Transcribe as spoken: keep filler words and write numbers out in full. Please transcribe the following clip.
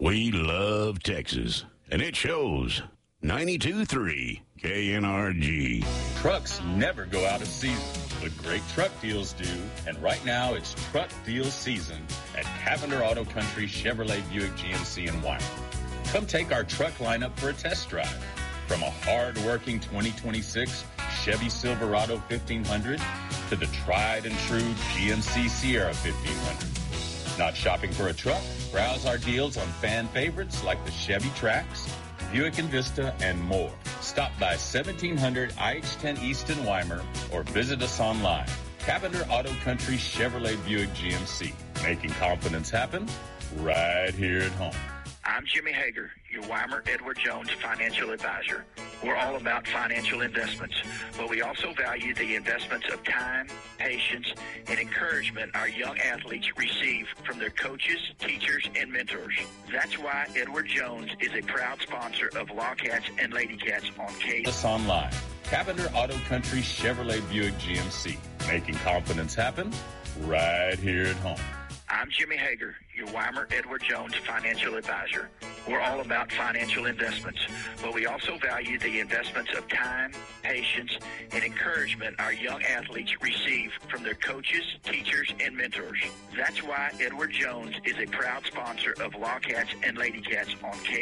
We love Texas, and it shows. ninety-two point three K N R G. Trucks never go out of season, but great truck deals do. And right now, it's truck deal season at Cavender Auto Country Chevrolet Buick G M C in Weimar. Come take our truck lineup for a test drive. From a hard-working twenty twenty-six Chevy Silverado fifteen hundred to the tried and true G M C Sierra fifteen hundred. Not shopping for a truck? Browse our deals on fan favorites like the Chevy Trax, Buick Envista, and more. Stop by seventeen hundred I H ten East in Weimar or visit us online. Cavender Auto Country Chevrolet Buick G M C. Making confidence happen right here at home. I'm Jimmy Hager, your Weimar Edward Jones financial advisor. We're all about financial investments, but we also value the investments of time, patience, and encouragement our young athletes receive from their coaches, teachers, and mentors. That's why Edward Jones is a proud sponsor of Lawcats and Ladycats on K. Us online. Cavender Auto Country Chevrolet Buick G M C. Making confidence happen right here at home. I'm Jimmy Hager, your Weimar Edward Jones financial advisor. We're all about financial investments, but we also value the investments of time, patience, and encouragement our young athletes receive from their coaches, teachers, and mentors. That's why Edward Jones is a proud sponsor of Lawcats and Ladycats on K.